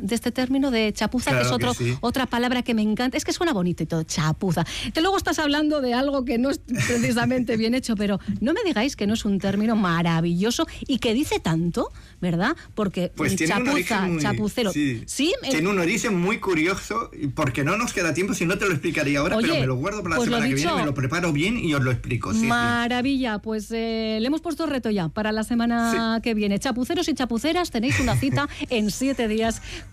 de este término de chapuza, Claro que es otra palabra que me encanta? Es que suena bonito y todo, chapuza. Que luego estás hablando de algo que no es precisamente bien hecho, pero no me digáis que no es un término maravilloso y que dice tanto, ¿verdad? Porque pues chapuza, chapucero. Sí, tiene un origen muy curioso, porque no nos queda tiempo, si no te lo explicaría ahora. Oye, pero me lo guardo para la semana que viene, me lo preparo bien y os lo explico. Maravilla, pues le hemos puesto reto ya para la semana que viene. Chapuceros y chapuceras, tenéis una cita en 7 días